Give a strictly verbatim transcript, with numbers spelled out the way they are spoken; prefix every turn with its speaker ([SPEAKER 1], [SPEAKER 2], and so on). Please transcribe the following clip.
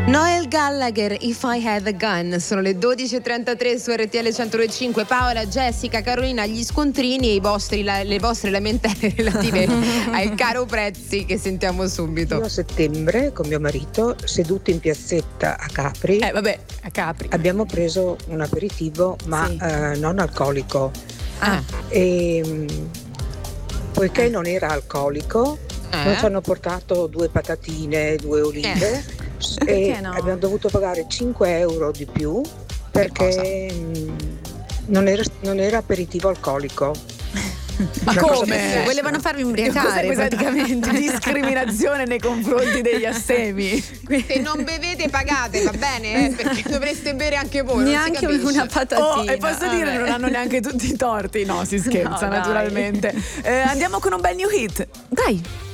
[SPEAKER 1] Noel Gallagher, If I Had a Gun. Sono le dodici e trentatré su R T L centodue e cinque. Paola, Jessica, Carolina, gli scontrini e i vostri, la, le vostre lamentele relative ai caro prezzi che sentiamo subito.
[SPEAKER 2] Io a settembre con mio marito, seduti in piazzetta a Capri,
[SPEAKER 3] Eh vabbè, a Capri.
[SPEAKER 2] abbiamo preso un aperitivo ma
[SPEAKER 3] Sì.
[SPEAKER 2] eh, non alcolico.
[SPEAKER 3] Ah.
[SPEAKER 2] E mh, poiché non era alcolico,
[SPEAKER 1] Eh?
[SPEAKER 2] non ci hanno portato due patatine, due olive e
[SPEAKER 3] Perché no?
[SPEAKER 2] abbiamo dovuto pagare cinque euro di più perché mh, non era, non era aperitivo alcolico.
[SPEAKER 3] Ma
[SPEAKER 2] Una cosa
[SPEAKER 3] come?
[SPEAKER 2] pazzesca.
[SPEAKER 4] Volevano farvi
[SPEAKER 3] Cos'è
[SPEAKER 4] imbriacare
[SPEAKER 3] questa
[SPEAKER 4] praticamente.
[SPEAKER 3] discriminazione nei confronti degli assemi?
[SPEAKER 1] Se non bevete pagate, va bene? Eh? Perché dovreste bere anche voi. non si
[SPEAKER 4] Neanche
[SPEAKER 1] capisce.
[SPEAKER 4] una patatina.
[SPEAKER 3] Oh, e posso dire,
[SPEAKER 4] vabbè.
[SPEAKER 3] non hanno neanche tutti i torti. No, si scherza
[SPEAKER 4] No, dai.
[SPEAKER 3] naturalmente. Eh, andiamo con un bel new hit.
[SPEAKER 4] Dai.